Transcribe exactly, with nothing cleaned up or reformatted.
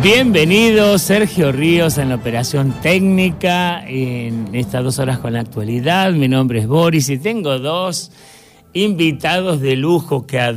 Bienvenido Sergio Ríos en la operación técnica en estas dos horas con la actualidad. Mi nombre es Boris y tengo dos invitados de lujo que